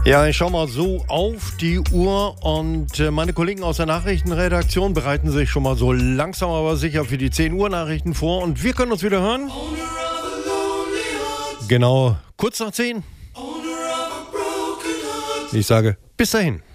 Ja, ich schaue mal so auf die Uhr und meine Kollegen aus der Nachrichtenredaktion bereiten sich schon mal so langsam aber sicher für die 10 Uhr Nachrichten vor und wir können uns wieder hören. Genau, kurz nach 10. Ich sage bis dahin.